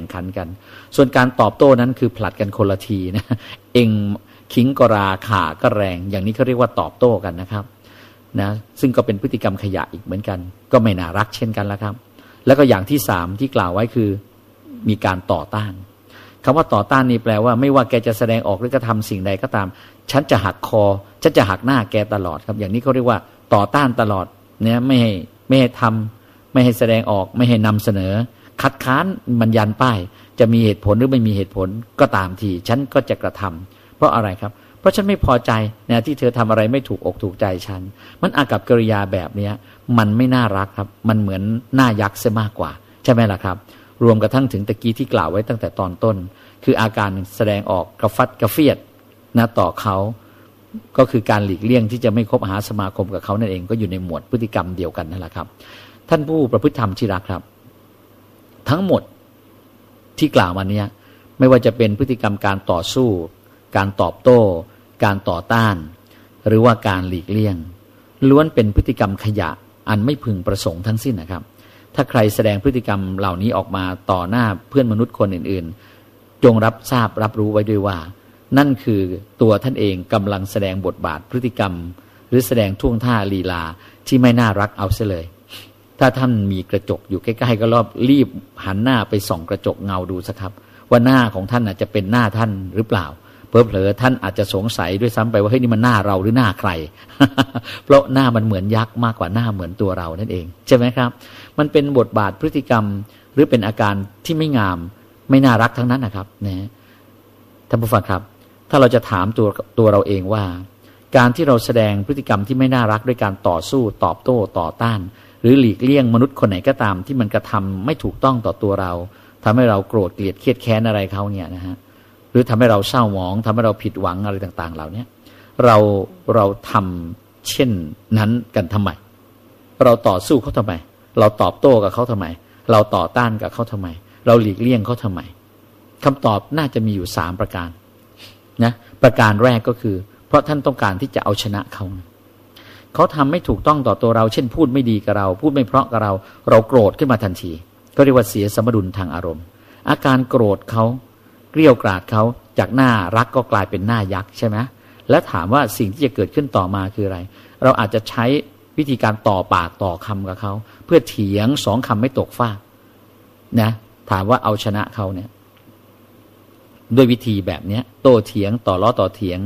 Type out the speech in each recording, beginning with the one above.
งขันกันส่วนการตอบโต้นั้นคือผลัดกันคนละทีนะเองขิงก็ราข่าก็แรงอย่างนี้เขาเรียกว่าตอบโต้กันนะครับนะซึ่งก็เป็นพฤติกรรมขยะอีกเหมือนกันก็ไม่น่ารักเช่นกันแล้วครับแล้วก็อย่างที่3ที่กล่าวไว้คือมีการต่อต้านคำว่าต่อต้านนี่แปลว่าไม่ว่าแกจะแสดงออกหรือกระทำสิ่งใดก็ตามฉันจะหักคอฉันจะหักหน้าแกตลอดครับอย่างนี้เขาเรียกว่าต่อต้านตลอดเนี่ยไม่ให้ทำไม่ให้แสดงออกไม่ให้นำเสนอคัดค้านมันยันป้ายจะมีเหตุผลหรือไม่มีเหตุผลก็ตามทีฉันก็จะกระทำเพราะอะไรครับเพราะฉันไม่พอใจนะที่เธอทำอะไรไม่ถูกอกถูกใจฉันมันอากับกิริยาแบบนี้มันไม่น่ารักครับมันเหมือนหน้ายักษ์ซะมากกว่าใช่ไหมล่ะครับรวมกระทั่งถึงตะกี้ที่กล่าวไว้ตั้งแต่ตอนต้นคืออาการแสดงออกกระฟัดกระเฟียดนะต่อเขาก็คือการหลีกเลี่ยงที่จะไม่คบหาสมาคมกับเขานั่นเองก็อยู่ในหมวดพฤติกรรมเดียวกันนั่นแหละครับท่านผู้ประพฤติธรรมที่รักครับทั้งหมดที่กล่าวมานี้ไม่ว่าจะเป็นพฤติกรรมการต่อสู้การตอบโต้การต่อต้านหรือว่าการหลีกเลี่ยงล้วนเป็นพฤติกรรมขยะอันไม่พึงประสงค์ทั้งสิ้นนะครับถ้าใครแสดงพฤติกรรมเหล่านี้ออกมาต่อหน้าเพื่อนมนุษย์คนอื่นๆจงรับทราบรับรู้ไว้ด้วยว่านั่นคือตัวท่านเองกำลังแสดงบทบาทพฤติกรรมหรือแสดงท่วงท่าลีลาที่ไม่น่ารักเอาเสียเลยถ้าท่านมีกระจกอยู่ใกล้ๆก็รีบหันหน้าไปส่องกระจกเงาดูสักครับว่าหน้าของท่านจะเป็นหน้าท่านหรือเปล่าเผลอๆท่านอาจจะสงสัยด้วยซ้ำไปว่าเฮ้ยนี่มันหน้าเราหรือหน้าใคร เพราะหน้ามันเหมือนยักษ์มากกว่าหน้าเหมือนตัวเรานั่นเองใช่ไหมครับมันเป็นบทบาทพฤติกรรมหรือเป็นอาการที่ไม่งามไม่น่ารักทั้งนั้นนะครับนะท่านผู้ฟังครับถ้าเราจะถามตัวเราเองว่าการที่เราแสดงพฤติกรรมที่ไม่น่ารักด้วยการต่อสู้ตอบโต้ต่อต้านหรือหลีกเลี่ยงมนุษย์คนไหนก็ตามที่มันกระทำไม่ถูกต้องต่อตัวเราทำให้เราโกรธเกลียดเครียดแค้นอะไรเขาเนี่ยนะฮะหรือทำให้เราเศร้าหมองทำให้เราผิดหวังอะไรต่างๆเหล่านี้เราทำเช่นนั้นกันทำไมเราต่อสู้เขาทำไมเราตอบโต้กับเขาทำไมเราต่อต้านกับเขาทำไมเราหลีกเลี่ยงเขาทำไมคำตอบน่าจะมีอยู่3ประการนะประการแรกก็คือเพราะท่านต้องการที่จะเอาชนะเขาทำไม่ถูกต้องต่อตัวเราเช่นพูดไม่ดีกับเราพูดไม่เพราะกับเราโกรธขึ้นมาทันทีก็เรียกว่าเสียสมดุลทางอารมณ์อาการโกรธเขาเกลี้ยวกราดเขาจากหน้ารักก็กลายเป็นหน้ายักษ์ใช่ไหมและถามว่าสิ่งที่จะเกิดขึ้นต่อมาคืออะไรเราอาจจะใช้วิธีการต่อปากต่อคำกับเขาเพื่อเถียง2 คำไม่ตกฟากนะถามว่าเอาชนะเขาเนี่ยด้วยวิธีแบบนี้โต้เถียงต่อล้อต่อเถียง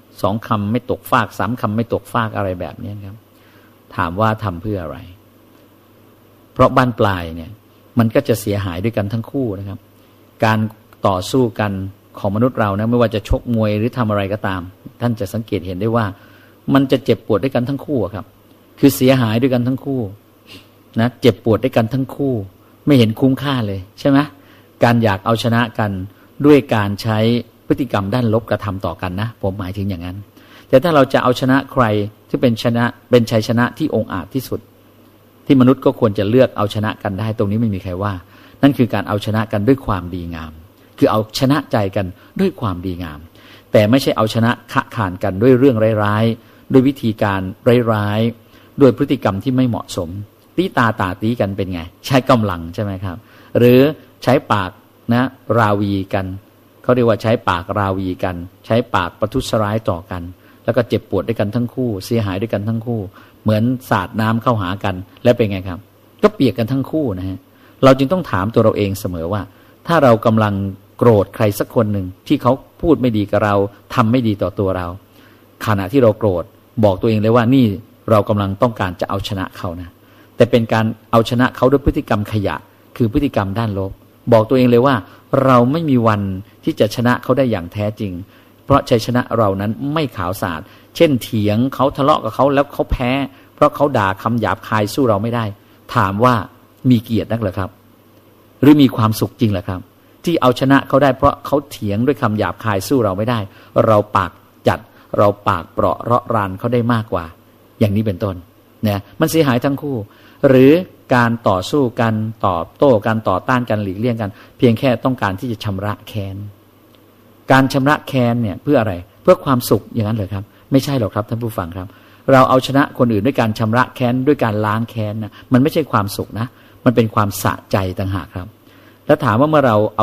2 คำไม่ตกฟาก3 คำไม่ตกฟากอะไรแบบนี้ครับถามว่าทำเพื่ออะไรเพราะบ้านปลายเนี่ยมันก็จะเสียหายด้วยกันทั้งคู่นะครับการต่อสู้กันของมนุษย์เรานะไม่ว่าจะชกมวยหรือทำอะไรก็ตามท่านจะสังเกตเห็นได้ว่ามันจะเจ็บปวดด้วยกันทั้งคู่ครับคือเสียหายด้วยกันทั้งคู่นะเจ็บปวดด้วยกันทั้งคู่ไม่เห็นคุ้มค่าเลยใช่ไหมการอยากเอาชนะกันด้วยการใช้พฤติกรรมด้านลบกระทำต่อกันนะผมหมายถึงอย่างนั้นแต่ถ้าเราจะเอาชนะใครที่เป็นชัยชนะที่องอาจที่สุดที่มนุษย์ก็ควรจะเลือกเอาชนะกันได้ตรงนี้ไม่มีใครว่านั่นคือการเอาชนะกันด้วยความดีงามคือเอาชนะใจกันด้วยความดีงามแต่ไม่ใช่เอาชนะขะขานกันด้วยเรื่องร้ายๆด้วยวิธีการร้ายๆด้วยพฤติกรรมที่ไม่เหมาะสมตีตาตีกันเป็นไงใช้กำลังใช่ไหมครับหรือใช้ปากนะราวีกันเขาเรียกว่าใช้ปากราวีกันใช้ปากประทุษร้ายต่อกันแล้วก็เจ็บปวดด้วยกันทั้งคู่เสียหายด้วยกันทั้งคู่เหมือนสาดน้ำเข้าหากันแล้วเป็นไงครับก็เปียกกันทั้งคู่นะฮะเราจึงต้องถามตัวเราเองเสมอว่าถ้าเรากำลังโกรธใครสักคนหนึ่งที่เขาพูดไม่ดีกับเราทำไม่ดีต่อตัวเราขณะที่เราโกรธบอกตัวเองเลยว่านี่เรากำลังต้องการจะเอาชนะเขานะแต่เป็นการเอาชนะเขาด้วยพฤติกรรมขยะคือพฤติกรรมด้านลบบอกตัวเองเลยว่าเราไม่มีวันที่จะชนะเขาได้อย่างแท้จริงเพราะชัยชนะเรานั้นไม่ขาวสะอาดเช่นเถียงเขาทะเลาะกับเขาแล้วเขาแพ้เพราะเขาด่าคำหยาบคายสู้เราไม่ได้ถามว่ามีเกียรตินักเหรอครับหรือมีความสุขจริงเหรอครับที่เอาชนะเขาได้เพราะเขาเถียงด้วยคำหยาบคายสู้เราไม่ได้เราปากจัดเราปากเปราะเราะรานเขาได้มากกว่าอย่างนี้เป็นต้นเนี่ยมันเสียหายทั้งคู่หรือการต่อสู้กันตอบโต้กันต่อต้านกันหลีกเลี่ยงกันเพียงแค่ต้องการที่จะชำระแค้นการชำระแค้นเนี่ยเพื่ออะไรเพื่อความสุขอย่างนั้นเหรอครับไม่ใช่หรอกครับท่านผู้ฟังครับเราเอาชนะคนอื่นด้วยการชำระแค้นด้วยการล้างแค้นนะมันไม่ใช่ความสุขนะมันเป็นความสะใจต่างหากครับแล้วถามว่าเมื่อเรา